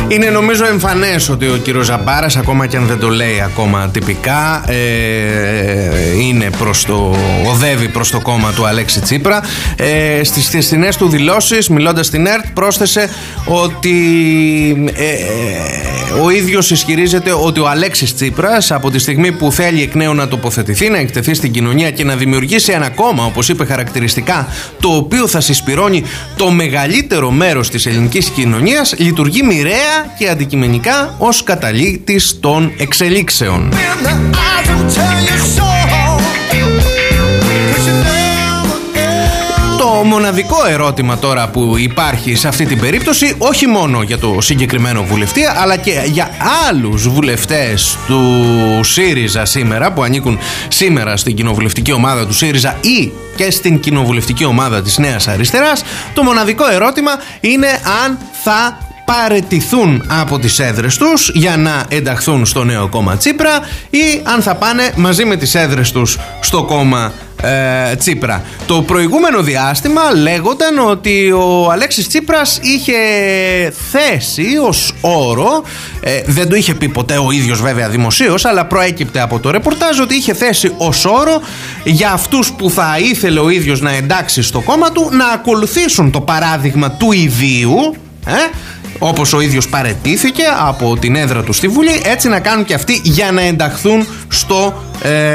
Είναι νομίζω εμφανές ότι ο κύριος Ζαμπάρας, ακόμα και αν δεν το λέει ακόμα τυπικά, οδεύει προς το κόμμα του Αλέξη Τσίπρα. Στις χθεσινές του δηλώσεις, μιλώντας στην ΕΡΤ, πρόσθεσε ότι ο ίδιος ισχυρίζεται ότι ο Αλέξης Τσίπρας, από τη στιγμή που θέλει εκ νέου να τοποθετηθεί, να εκτεθεί στην κοινωνία και να δημιουργήσει ένα κόμμα, όπως είπε χαρακτηριστικά, το οποίο θα συσπυρώνει το μεγαλύτερο μέρος της ελληνικής κοινωνίας, λειτουργεί μοιραία και αντικειμενικά ως καταλήτης των εξελίξεων. Το μοναδικό ερώτημα τώρα που υπάρχει σε αυτή την περίπτωση, όχι μόνο για το συγκεκριμένο βουλευτή, αλλά και για άλλους βουλευτές του ΣΥΡΙΖΑ σήμερα, που ανήκουν σήμερα στην κοινοβουλευτική ομάδα του ΣΥΡΙΖΑ ή και στην κοινοβουλευτική ομάδα της Νέας Αριστεράς, το μοναδικό ερώτημα είναι αν θα παραιτηθούν από τις έδρες τους για να ενταχθούν στο νέο κόμμα Τσίπρα ή αν θα πάνε μαζί με τις έδρες τους στο κόμμα Τσίπρα. Το προηγούμενο διάστημα λέγονταν ότι ο Αλέξης Τσίπρας είχε θέσει ως όρο, δεν το είχε πει ποτέ ο ίδιος βέβαια δημοσίως, αλλά προέκυπτε από το ρεπορτάζ ότι είχε θέσει ως όρο για αυτούς που θα ήθελε ο ίδιος να εντάξει στο κόμμα του να ακολουθήσουν το παράδειγμα του ιδίου, όπως ο ίδιος παραιτήθηκε από την έδρα του στη Βουλή, έτσι να κάνουν και αυτοί για να ενταχθούν στο